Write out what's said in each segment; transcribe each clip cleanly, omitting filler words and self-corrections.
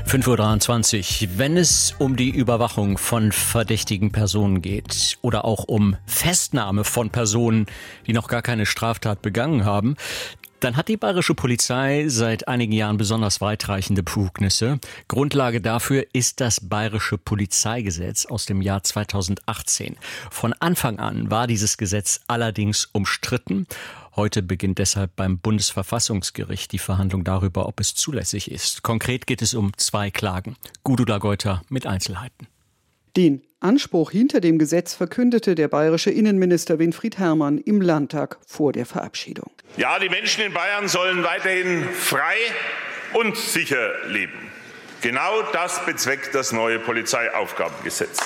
5:23 Uhr. Wenn es um die Überwachung von verdächtigen Personen geht oder auch um Festnahme von Personen, die noch gar keine Straftat begangen haben, dann hat die bayerische Polizei seit einigen Jahren besonders weitreichende Befugnisse. Grundlage dafür ist das bayerische Polizeigesetz aus dem Jahr 2018. Von Anfang an war dieses Gesetz allerdings umstritten. Heute beginnt deshalb beim Bundesverfassungsgericht die Verhandlung darüber, ob es zulässig ist. Konkret geht es um 2 Klagen. Gudula Geuter mit Einzelheiten. Den Anspruch hinter dem Gesetz verkündete der bayerische Innenminister Winfried Herrmann im Landtag vor der Verabschiedung. Ja, die Menschen in Bayern sollen weiterhin frei und sicher leben. Genau das bezweckt das neue Polizeiaufgabengesetz.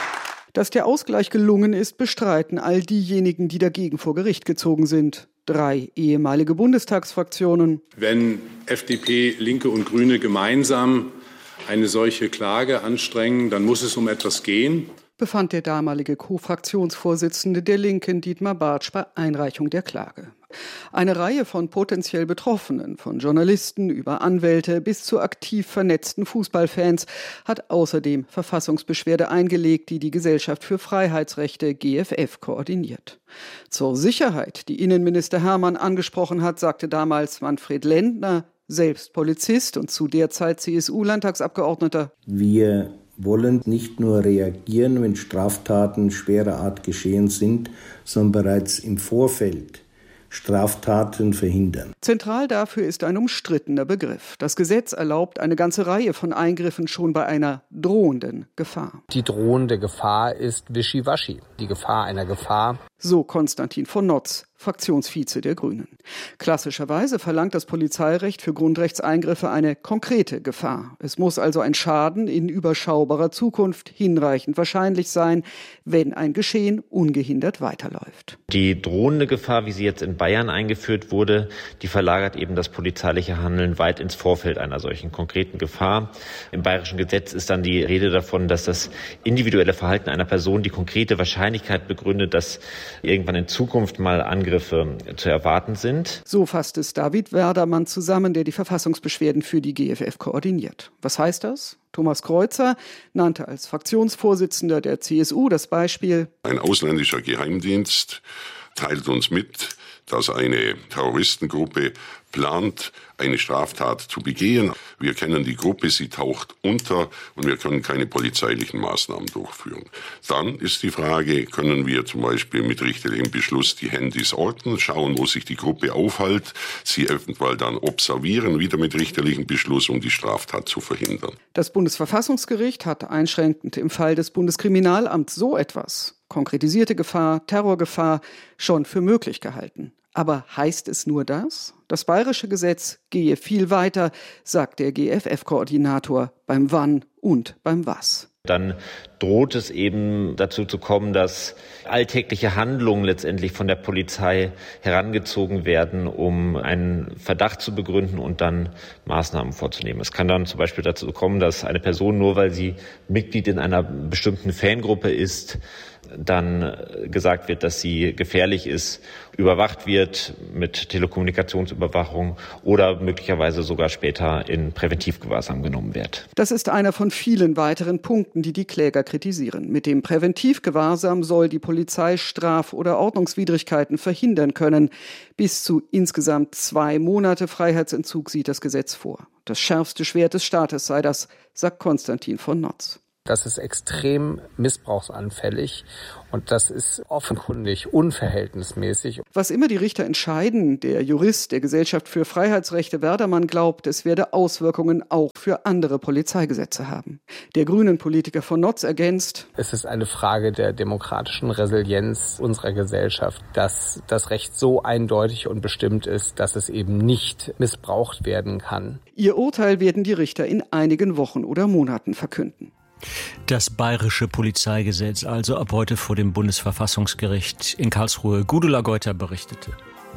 Dass der Ausgleich gelungen ist, bestreiten all diejenigen, die dagegen vor Gericht gezogen sind. 3 ehemalige Bundestagsfraktionen. Wenn FDP, Linke und Grüne gemeinsam eine solche Klage anstrengen, dann muss es um etwas gehen, befand der damalige Co-Fraktionsvorsitzende der Linken, Dietmar Bartsch, bei Einreichung der Klage. Eine Reihe von potenziell Betroffenen, von Journalisten über Anwälte bis zu aktiv vernetzten Fußballfans, hat außerdem Verfassungsbeschwerde eingelegt, die die Gesellschaft für Freiheitsrechte GFF koordiniert. Zur Sicherheit, die Innenminister Herrmann angesprochen hat, sagte damals Manfred Lendner, selbst Polizist und zu der Zeit CSU-Landtagsabgeordneter: Wir wollen nicht nur reagieren, wenn Straftaten schwerer Art geschehen sind, sondern bereits im Vorfeld Straftaten verhindern. Zentral dafür ist ein umstrittener Begriff. Das Gesetz erlaubt eine ganze Reihe von Eingriffen schon bei einer drohenden Gefahr. Die drohende Gefahr ist wischiwaschi. Die Gefahr einer Gefahr. So Konstantin von Notz, Fraktionsvize der Grünen. Klassischerweise verlangt das Polizeirecht für Grundrechtseingriffe eine konkrete Gefahr. Es muss also ein Schaden in überschaubarer Zukunft hinreichend wahrscheinlich sein, wenn ein Geschehen ungehindert weiterläuft. Die drohende Gefahr, wie sie jetzt in Bayern eingeführt wurde, die verlagert eben das polizeiliche Handeln weit ins Vorfeld einer solchen konkreten Gefahr. Im bayerischen Gesetz ist dann die Rede davon, dass das individuelle Verhalten einer Person die konkrete Wahrscheinlichkeit begründet, dass irgendwann in Zukunft mal Angriffe zu erwarten sind. So fasst es David Werdermann zusammen, der die Verfassungsbeschwerden für die GFF koordiniert. Was heißt das? Thomas Kreuzer nannte als Fraktionsvorsitzender der CSU das Beispiel: Ein ausländischer Geheimdienst teilt uns mit, dass eine Terroristengruppe plant, eine Straftat zu begehen. Wir kennen die Gruppe, sie taucht unter und wir können keine polizeilichen Maßnahmen durchführen. Dann ist die Frage, können wir zum Beispiel mit richterlichem Beschluss die Handys orten, schauen, wo sich die Gruppe aufhält, sie eventuell dann observieren, wieder mit richterlichem Beschluss, um die Straftat zu verhindern. Das Bundesverfassungsgericht hat einschränkend im Fall des Bundeskriminalamts so etwas, konkretisierte Gefahr, Terrorgefahr, schon für möglich gehalten. Aber heißt es nur das? Das bayerische Gesetz gehe viel weiter, sagt der GFF-Koordinator, beim Wann und beim Was. Dann droht es eben dazu zu kommen, dass alltägliche Handlungen letztendlich von der Polizei herangezogen werden, um einen Verdacht zu begründen und dann Maßnahmen vorzunehmen. Es kann dann zum Beispiel dazu kommen, dass eine Person, nur weil sie Mitglied in einer bestimmten Fangruppe ist, dann gesagt wird, dass sie gefährlich ist, überwacht wird mit Telekommunikationsüberwachung oder möglicherweise sogar später in Präventivgewahrsam genommen wird. Das ist einer von vielen weiteren Punkten, die die Kläger kritisieren. Mit dem Präventivgewahrsam soll die Polizei Straf- oder Ordnungswidrigkeiten verhindern können. Bis zu insgesamt 2 Monate Freiheitsentzug sieht das Gesetz vor. Das schärfste Schwert des Staates sei das, sagt Konstantin von Notz. Das ist extrem missbrauchsanfällig und das ist offenkundig unverhältnismäßig. Was immer die Richter entscheiden, der Jurist der Gesellschaft für Freiheitsrechte Werdermann glaubt, es werde Auswirkungen auch für andere Polizeigesetze haben. Der Grünen-Politiker von Notz ergänzt: Es ist eine Frage der demokratischen Resilienz unserer Gesellschaft, dass das Recht so eindeutig und bestimmt ist, dass es eben nicht missbraucht werden kann. Ihr Urteil werden die Richter in einigen Wochen oder Monaten verkünden. Das bayerische Polizeigesetz also ab heute vor dem Bundesverfassungsgericht in Karlsruhe. Gudula Geuter berichtete.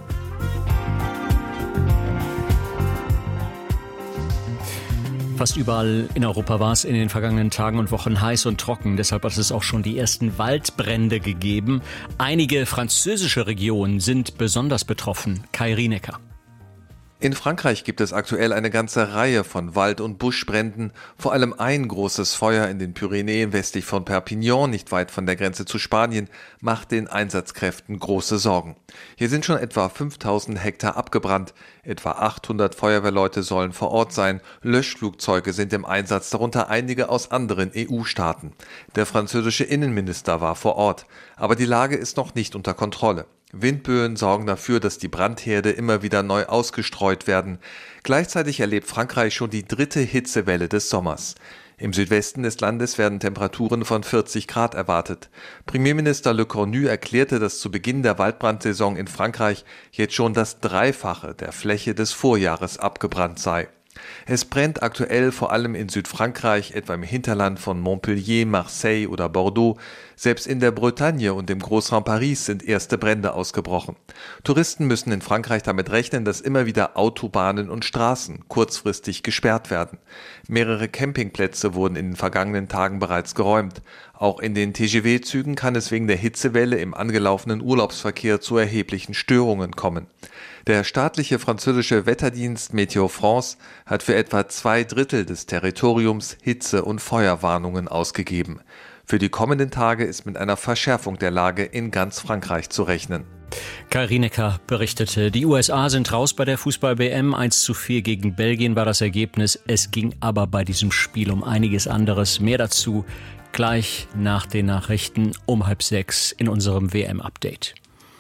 Fast überall in Europa war es in den vergangenen Tagen und Wochen heiß und trocken. Deshalb hat es auch schon die ersten Waldbrände gegeben. Einige französische Regionen sind besonders betroffen. Kai Rienecker. In Frankreich gibt es aktuell eine ganze Reihe von Wald- und Buschbränden. Vor allem ein großes Feuer in den Pyrenäen westlich von Perpignan, nicht weit von der Grenze zu Spanien, macht den Einsatzkräften große Sorgen. Hier sind schon etwa 5000 Hektar abgebrannt. Etwa 800 Feuerwehrleute sollen vor Ort sein. Löschflugzeuge sind im Einsatz, darunter einige aus anderen EU-Staaten. Der französische Innenminister war vor Ort. Aber die Lage ist noch nicht unter Kontrolle. Windböen sorgen dafür, dass die Brandherde immer wieder neu ausgestreut werden. Gleichzeitig erlebt Frankreich schon die 3. Hitzewelle des Sommers. Im Südwesten des Landes werden Temperaturen von 40 Grad erwartet. Premierminister Le Cornu erklärte, dass zu Beginn der Waldbrandsaison in Frankreich jetzt schon das Dreifache der Fläche des Vorjahres abgebrannt sei. Es brennt aktuell vor allem in Südfrankreich, etwa im Hinterland von Montpellier, Marseille oder Bordeaux. Selbst in der Bretagne und im Großraum Paris sind erste Brände ausgebrochen. Touristen müssen in Frankreich damit rechnen, dass immer wieder Autobahnen und Straßen kurzfristig gesperrt werden. Mehrere Campingplätze wurden in den vergangenen Tagen bereits geräumt. Auch in den TGV-Zügen kann es wegen der Hitzewelle im angelaufenen Urlaubsverkehr zu erheblichen Störungen kommen. Der staatliche französische Wetterdienst Météo France hat für etwa 2/3 des Territoriums Hitze- und Feuerwarnungen ausgegeben. Für die kommenden Tage ist mit einer Verschärfung der Lage in ganz Frankreich zu rechnen. Kai Rienecker berichtete, die USA sind raus bei der Fußball-WM. 1:4 gegen Belgien war das Ergebnis. Es ging aber bei diesem Spiel um einiges anderes. Mehr dazu gleich nach den Nachrichten um 5:30 in unserem WM-Update.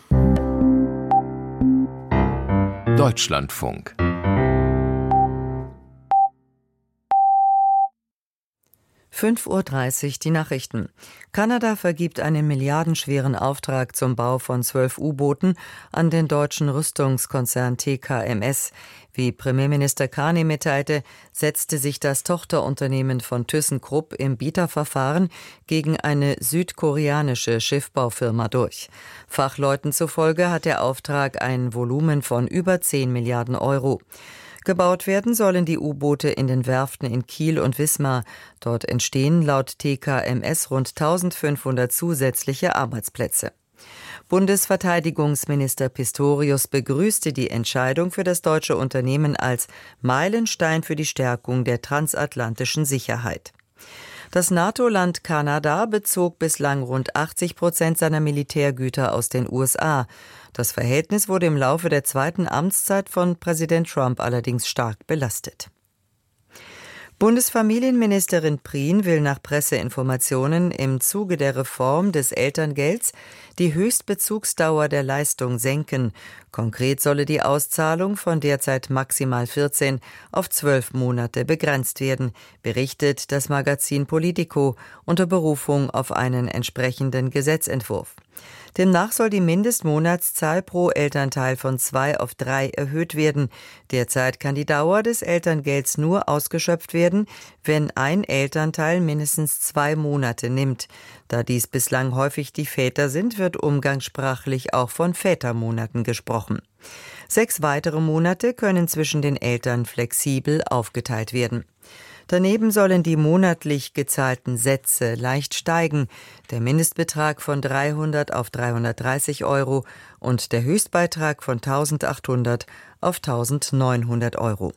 Deutschlandfunk. (5:30 Uhr) die Nachrichten. Kanada vergibt einen milliardenschweren Auftrag zum Bau von 12 U-Booten an den deutschen Rüstungskonzern TKMS. Wie Premierminister Carney mitteilte, setzte sich das Tochterunternehmen von ThyssenKrupp im Bieterverfahren gegen eine südkoreanische Schiffbaufirma durch. Fachleuten zufolge hat der Auftrag ein Volumen von über 10 Milliarden Euro. Gebaut werden sollen die U-Boote in den Werften in Kiel und Wismar. Dort entstehen laut TKMS rund 1500 zusätzliche Arbeitsplätze. Bundesverteidigungsminister Pistorius begrüßte die Entscheidung für das deutsche Unternehmen als Meilenstein für die Stärkung der transatlantischen Sicherheit. Das NATO-Land Kanada bezog bislang rund 80% seiner Militärgüter aus den USA. Das Verhältnis wurde im Laufe der zweiten Amtszeit von Präsident Trump allerdings stark belastet. Bundesfamilienministerin Prien will nach Presseinformationen im Zuge der Reform des Elterngelds die Höchstbezugsdauer der Leistung senken. Konkret solle die Auszahlung von derzeit maximal 14 auf 12 Monate begrenzt werden, berichtet das Magazin Politico unter Berufung auf einen entsprechenden Gesetzentwurf. Demnach soll die Mindestmonatszahl pro Elternteil von 2 auf 3 erhöht werden. Derzeit kann die Dauer des Elterngelds nur ausgeschöpft werden, wenn ein Elternteil mindestens 2 Monate nimmt. Da dies bislang häufig die Väter sind, wird umgangssprachlich auch von Vätermonaten gesprochen. 6 weitere Monate können zwischen den Eltern flexibel aufgeteilt werden. Daneben sollen die monatlich gezahlten Sätze leicht steigen, der Mindestbetrag von 300 auf 330 Euro und der Höchstbeitrag von 1.800 auf 1.900 Euro.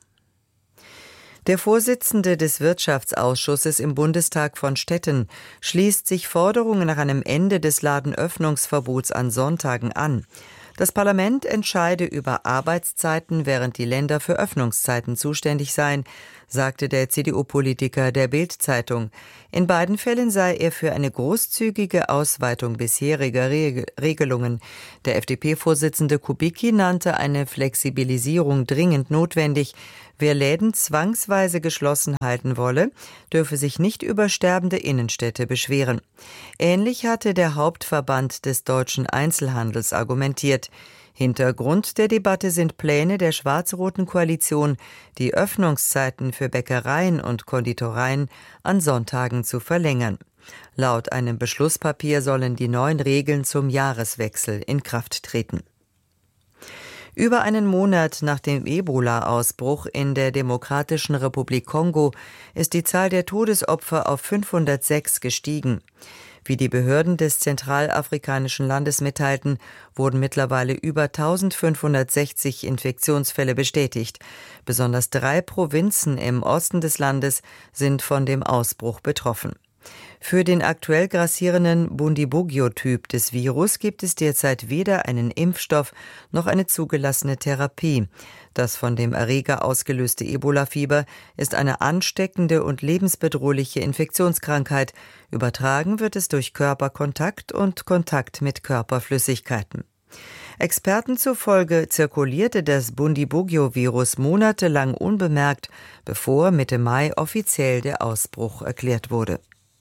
Der Vorsitzende des Wirtschaftsausschusses im Bundestag von Stetten schließt sich Forderungen nach einem Ende des Ladenöffnungsverbots an Sonntagen an. Das Parlament entscheide über Arbeitszeiten, während die Länder für Öffnungszeiten zuständig seien, sagte der CDU-Politiker der Bild-Zeitung. In beiden Fällen sei er für eine großzügige Ausweitung bisheriger Regelungen. Der FDP-Vorsitzende Kubicki nannte eine Flexibilisierung dringend notwendig. Wer Läden zwangsweise geschlossen halten wolle, dürfe sich nicht über sterbende Innenstädte beschweren. Ähnlich hatte der Hauptverband des deutschen Einzelhandels argumentiert. Hintergrund der Debatte sind Pläne der schwarz-roten Koalition, die Öffnungszeiten für Bäckereien und Konditoreien an Sonntagen zu verlängern. Laut einem Beschlusspapier sollen die neuen Regeln zum Jahreswechsel in Kraft treten. Über einen Monat nach dem Ebola-Ausbruch in der Demokratischen Republik Kongo ist die Zahl der Todesopfer auf 506 gestiegen. Wie die Behörden des zentralafrikanischen Landes mitteilten, wurden mittlerweile über 1560 Infektionsfälle bestätigt. Besonders 3 Provinzen im Osten des Landes sind von dem Ausbruch betroffen. Für den aktuell grassierenden Bundibugyo-Typ des Virus gibt es derzeit weder einen Impfstoff noch eine zugelassene Therapie. Das von dem Erreger ausgelöste Ebola-Fieber ist eine ansteckende und lebensbedrohliche Infektionskrankheit. Übertragen wird es durch Körperkontakt und Kontakt mit Körperflüssigkeiten. Experten zufolge zirkulierte das Bundibugyo-Virus monatelang unbemerkt, bevor Mitte Mai offiziell der Ausbruch erklärt wurde.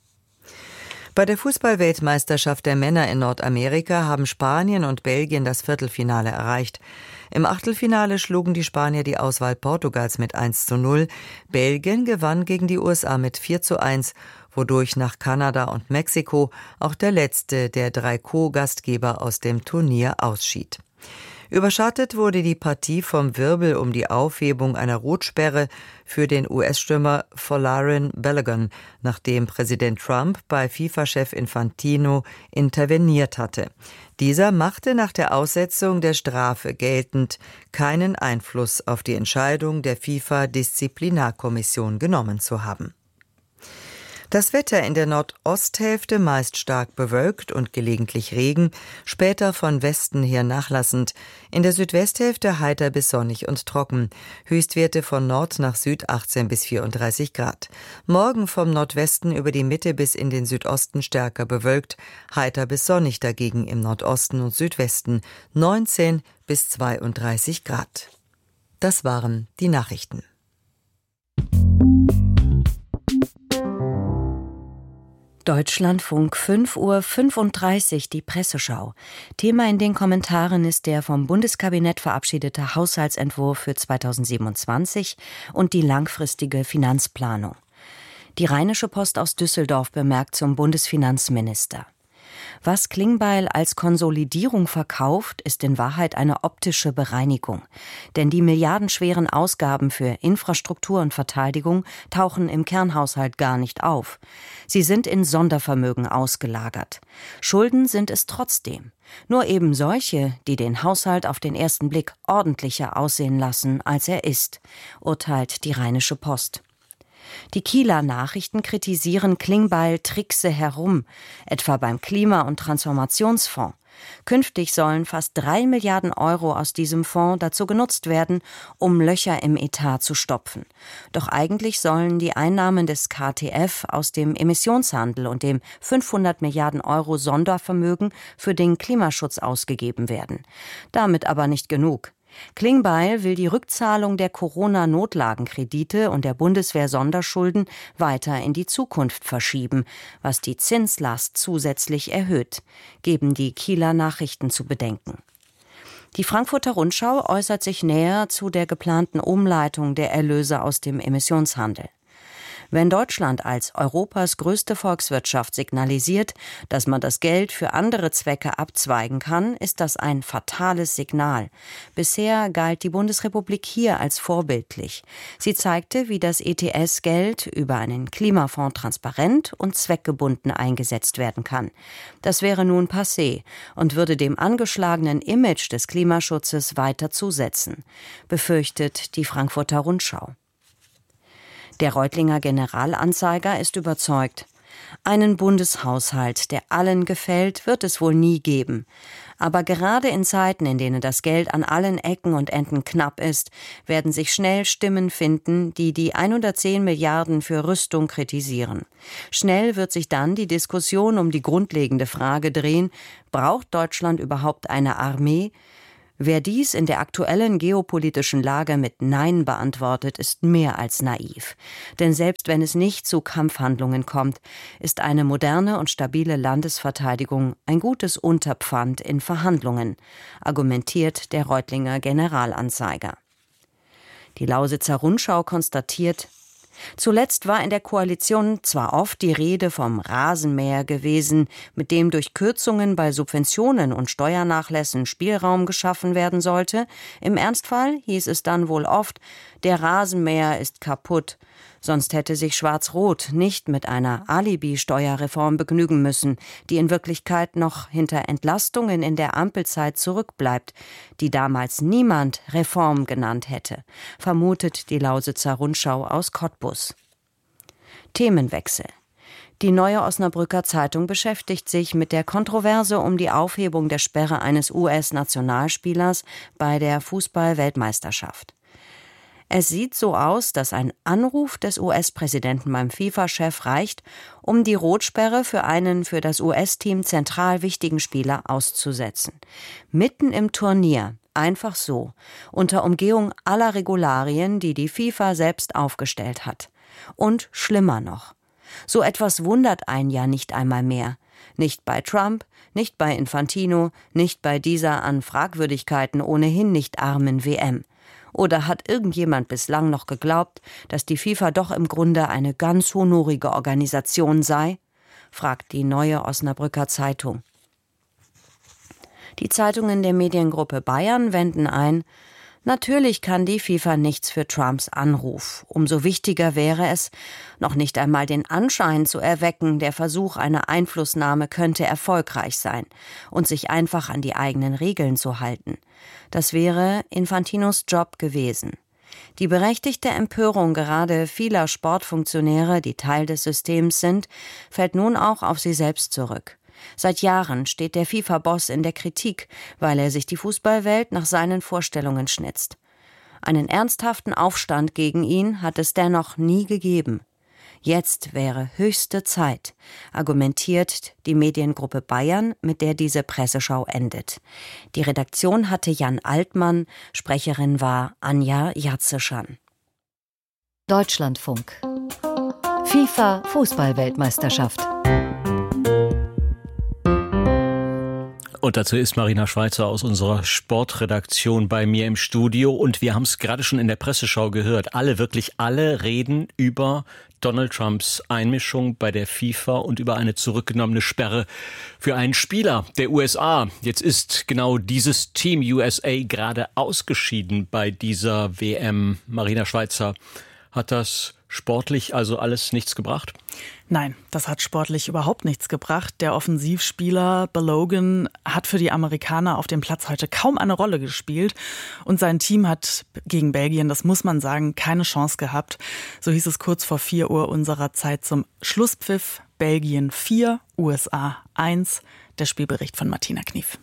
Bei der Fußball-Weltmeisterschaft der Männer in Nordamerika haben Spanien und Belgien das Viertelfinale erreicht. Im Achtelfinale schlugen die Spanier die Auswahl Portugals mit 1:0. Belgien gewann gegen die USA mit 4:1, wodurch nach Kanada und Mexiko auch der letzte der 3 Co-Gastgeber aus dem Turnier ausschied. Überschattet wurde die Partie vom Wirbel um die Aufhebung einer Rotsperre für den US-Stürmer Folarin Balogun, nachdem Präsident Trump bei FIFA-Chef Infantino interveniert hatte. Dieser machte nach der Aussetzung der Strafe geltend, keinen Einfluss auf die Entscheidung der FIFA-Disziplinarkommission genommen zu haben. Das Wetter in der Nordosthälfte meist stark bewölkt und gelegentlich Regen, später von Westen her nachlassend. In der Südwesthälfte heiter bis sonnig und trocken. Höchstwerte von Nord nach Süd 18 bis 34 Grad. Morgen vom Nordwesten über die Mitte bis in den Südosten stärker bewölkt, heiter bis sonnig dagegen im Nordosten und Südwesten 19 bis 32 Grad. Das waren die Nachrichten. Deutschlandfunk 5:35 Uhr, die Presseschau. Thema in den Kommentaren ist der vom Bundeskabinett verabschiedete Haushaltsentwurf für 2027 und die langfristige Finanzplanung. Die Rheinische Post aus Düsseldorf bemerkt zum Bundesfinanzminister: Was Klingbeil als Konsolidierung verkauft, ist in Wahrheit eine optische Bereinigung. Denn die milliardenschweren Ausgaben für Infrastruktur und Verteidigung tauchen im Kernhaushalt gar nicht auf. Sie sind in Sondervermögen ausgelagert. Schulden sind es trotzdem. Nur eben solche, die den Haushalt auf den ersten Blick ordentlicher aussehen lassen, als er ist, urteilt die Rheinische Post. Die Kieler Nachrichten kritisieren Klingbeil trickse herum, etwa beim Klima- und Transformationsfonds. Künftig sollen fast 3 Milliarden Euro aus diesem Fonds dazu genutzt werden, um Löcher im Etat zu stopfen. Doch eigentlich sollen die Einnahmen des KTF aus dem Emissionshandel und dem 500 Milliarden Euro Sondervermögen für den Klimaschutz ausgegeben werden. Damit aber nicht genug. Klingbeil will die Rückzahlung der Corona-Notlagenkredite und der Bundeswehr-Sonderschulden weiter in die Zukunft verschieben, was die Zinslast zusätzlich erhöht, geben die Kieler Nachrichten zu bedenken. Die Frankfurter Rundschau äußert sich näher zu der geplanten Umleitung der Erlöse aus dem Emissionshandel. Wenn Deutschland als Europas größte Volkswirtschaft signalisiert, dass man das Geld für andere Zwecke abzweigen kann, ist das ein fatales Signal. Bisher galt die Bundesrepublik hier als vorbildlich. Sie zeigte, wie das ETS-Geld über einen Klimafonds transparent und zweckgebunden eingesetzt werden kann. Das wäre nun passé und würde dem angeschlagenen Image des Klimaschutzes weiter zusetzen, befürchtet die Frankfurter Rundschau. Der Reutlinger Generalanzeiger ist überzeugt. Einen Bundeshaushalt, der allen gefällt, wird es wohl nie geben. Aber gerade in Zeiten, in denen das Geld an allen Ecken und Enden knapp ist, werden sich schnell Stimmen finden, die die 110 Milliarden für Rüstung kritisieren. Schnell wird sich dann die Diskussion um die grundlegende Frage drehen: Braucht Deutschland überhaupt eine Armee? Wer dies in der aktuellen geopolitischen Lage mit Nein beantwortet, ist mehr als naiv. Denn selbst wenn es nicht zu Kampfhandlungen kommt, ist eine moderne und stabile Landesverteidigung ein gutes Unterpfand in Verhandlungen, argumentiert der Reutlinger Generalanzeiger. Die Lausitzer Rundschau konstatiert: Zuletzt war in der Koalition zwar oft die Rede vom Rasenmäher gewesen, mit dem durch Kürzungen bei Subventionen und Steuernachlässen Spielraum geschaffen werden sollte. Im Ernstfall hieß es dann wohl oft, der Rasenmäher ist kaputt. Sonst hätte sich Schwarz-Rot nicht mit einer Alibi-Steuerreform begnügen müssen, die in Wirklichkeit noch hinter Entlastungen in der Ampelzeit zurückbleibt, die damals niemand Reform genannt hätte, vermutet die Lausitzer Rundschau aus Cottbus. Themenwechsel. Die Neue Osnabrücker Zeitung beschäftigt sich mit der Kontroverse um die Aufhebung der Sperre eines US-Nationalspielers bei der Fußball-Weltmeisterschaft. Es sieht so aus, dass ein Anruf des US-Präsidenten beim FIFA-Chef reicht, um die Rotsperre für einen für das US-Team zentral wichtigen Spieler auszusetzen. Mitten im Turnier, einfach so, unter Umgehung aller Regularien, die die FIFA selbst aufgestellt hat. Und schlimmer noch. So etwas wundert einen ja nicht einmal mehr. Nicht bei Trump, nicht bei Infantino, nicht bei dieser an Fragwürdigkeiten ohnehin nicht armen WM. Oder hat irgendjemand bislang noch geglaubt, dass die FIFA doch im Grunde eine ganz honorige Organisation sei? Fragt die Neue Osnabrücker Zeitung. Die Zeitungen der Mediengruppe Bayern wenden ein, natürlich kann die FIFA nichts für Trumps Anruf. Umso wichtiger wäre es, noch nicht einmal den Anschein zu erwecken, der Versuch einer Einflussnahme könnte erfolgreich sein und sich einfach an die eigenen Regeln zu halten. Das wäre Infantinos Job gewesen. Die berechtigte Empörung gerade vieler Sportfunktionäre, die Teil des Systems sind, fällt nun auch auf sie selbst zurück. Seit Jahren steht der FIFA-Boss in der Kritik, weil er sich die Fußballwelt nach seinen Vorstellungen schnitzt. Einen ernsthaften Aufstand gegen ihn hat es dennoch nie gegeben. Jetzt wäre höchste Zeit, argumentiert die Mediengruppe Bayern, mit der diese Presseschau endet. Die Redaktion hatte Jan Altmann, Sprecherin war Anja Jatzeschan. Deutschlandfunk. FIFA Fußball-Weltmeisterschaft. Und dazu ist Marina Schweizer aus unserer Sportredaktion bei mir im Studio. Und wir haben es gerade schon in der Presseschau gehört. Wirklich alle reden über Donald Trumps Einmischung bei der FIFA und über eine zurückgenommene Sperre für einen Spieler der USA. Jetzt ist genau dieses Team USA gerade ausgeschieden bei dieser WM. Marina Schweizer, hat das sportlich also alles nichts gebracht? Nein, das hat sportlich überhaupt nichts gebracht. Der Offensivspieler Balogun hat für die Amerikaner auf dem Platz heute kaum eine Rolle gespielt. Und sein Team hat gegen Belgien, das muss man sagen, keine Chance gehabt. So hieß es kurz vor 4 Uhr unserer Zeit zum Schlusspfiff. Belgien 4, USA 1. Der Spielbericht von Martina Knief.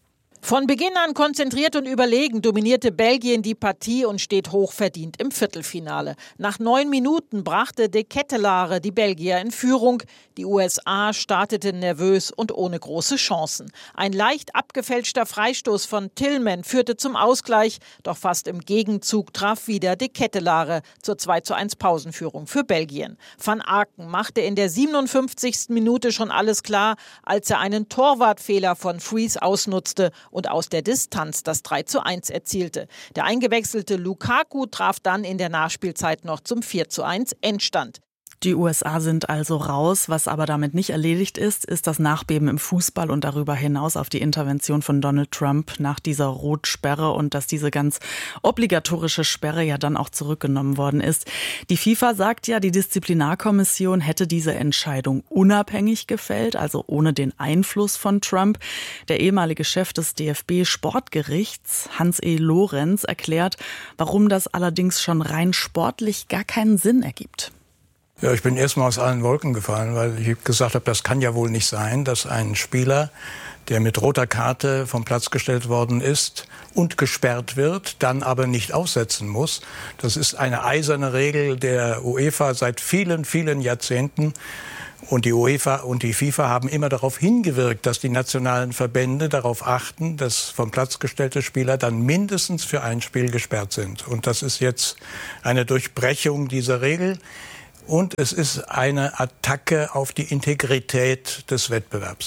Von Beginn an konzentriert und überlegen dominierte Belgien die Partie und steht hochverdient im Viertelfinale. Nach 9 Minuten brachte De Ketelaere die Belgier in Führung. Die USA starteten nervös und ohne große Chancen. Ein leicht abgefälschter Freistoß von Tillman führte zum Ausgleich. Doch fast im Gegenzug traf wieder De Ketelaere zur 2:1 Pausenführung für Belgien. Van Aken machte in der 57. Minute schon alles klar, als er einen Torwartfehler von Fries ausnutzte und aus der Distanz das 3:1 erzielte. Der eingewechselte Lukaku traf dann in der Nachspielzeit noch zum 4:1 Endstand. Die USA sind also raus. Was aber damit nicht erledigt ist, ist das Nachbeben im Fußball und darüber hinaus auf die Intervention von Donald Trump nach dieser Rotsperre und dass diese ganz obligatorische Sperre ja dann auch zurückgenommen worden ist. Die FIFA sagt ja, die Disziplinarkommission hätte diese Entscheidung unabhängig gefällt, also ohne den Einfluss von Trump. Der ehemalige Chef des DFB-Sportgerichts, Hans E. Lorenz, erklärt, warum das allerdings schon rein sportlich gar keinen Sinn ergibt. Ja, ich bin erstmal aus allen Wolken gefallen, weil ich gesagt habe, das kann ja wohl nicht sein, dass ein Spieler, der mit roter Karte vom Platz gestellt worden ist und gesperrt wird, dann aber nicht aussetzen muss. Das ist eine eiserne Regel der UEFA seit vielen, vielen Jahrzehnten. Und die UEFA und die FIFA haben immer darauf hingewirkt, dass die nationalen Verbände darauf achten, dass vom Platz gestellte Spieler dann mindestens für ein Spiel gesperrt sind. Und das ist jetzt eine Durchbrechung dieser Regel. Und es ist eine Attacke auf die Integrität des Wettbewerbs.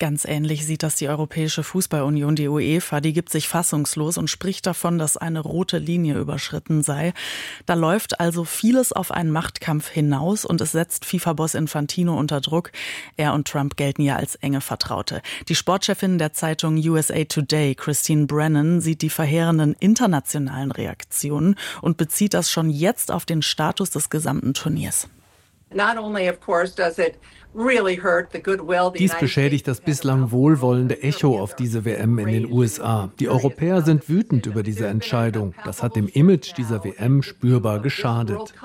Ganz ähnlich sieht das die Europäische Fußballunion, die UEFA. Die gibt sich fassungslos und spricht davon, dass eine rote Linie überschritten sei. Da läuft also vieles auf einen Machtkampf hinaus und es setzt FIFA-Boss Infantino unter Druck. Er und Trump gelten ja als enge Vertraute. Die Sportchefin der Zeitung USA Today, Christine Brennan, sieht die verheerenden internationalen Reaktionen und bezieht das schon jetzt auf den Status des gesamten Turniers. Dies beschädigt das bislang wohlwollende Echo auf diese WM in den USA. Die Europäer sind wütend über diese Entscheidung. Das hat dem Image dieser WM spürbar geschadet.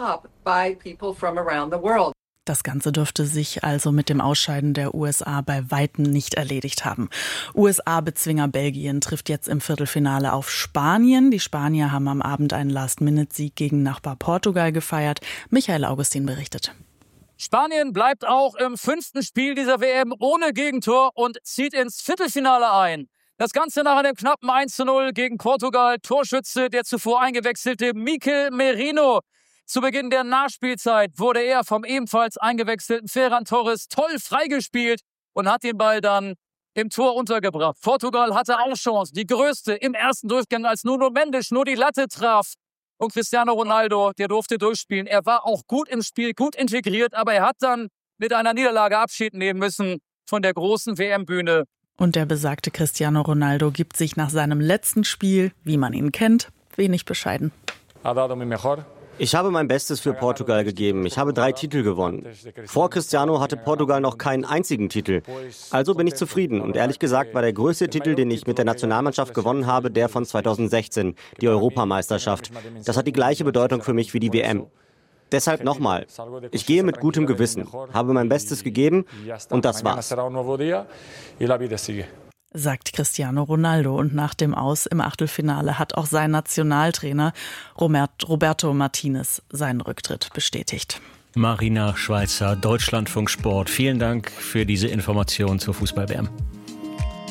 Das Ganze dürfte sich also mit dem Ausscheiden der USA bei Weitem nicht erledigt haben. USA-Bezwinger Belgien trifft jetzt im Viertelfinale auf Spanien. Die Spanier haben am Abend einen Last-Minute-Sieg gegen Nachbar Portugal gefeiert. Michael Augustin berichtet. Spanien bleibt auch im 5. Spiel dieser WM ohne Gegentor und zieht ins Viertelfinale ein. Das Ganze nach einem knappen 1:0 gegen Portugal. Torschütze der zuvor eingewechselte Mikel Merino. Zu Beginn der Nachspielzeit wurde er vom ebenfalls eingewechselten Ferran Torres toll freigespielt und hat den Ball dann im Tor untergebracht. Portugal hatte auch Chance, die größte im ersten Durchgang, als Nuno Mendes nur die Latte traf. Und Cristiano Ronaldo, der durfte durchspielen. Er war auch gut im Spiel, gut integriert, aber er hat dann mit einer Niederlage Abschied nehmen müssen von der großen WM-Bühne. Und der besagte Cristiano Ronaldo gibt sich nach seinem letzten Spiel, wie man ihn kennt, wenig bescheiden. Ich habe mein Bestes für Portugal gegeben. Ich habe 3 Titel gewonnen. Vor Cristiano hatte Portugal noch keinen einzigen Titel. Also bin ich zufrieden. Und ehrlich gesagt war der größte Titel, den ich mit der Nationalmannschaft gewonnen habe, der von 2016, die Europameisterschaft. Das hat die gleiche Bedeutung für mich wie die WM. Deshalb nochmal, ich gehe mit gutem Gewissen, habe mein Bestes gegeben und das war's. Sagt Cristiano Ronaldo. Und nach dem Aus im Achtelfinale hat auch sein Nationaltrainer Roberto Martinez seinen Rücktritt bestätigt. Marina Schweizer, Deutschlandfunk Sport. Vielen Dank für diese Information zur Fußball-WM.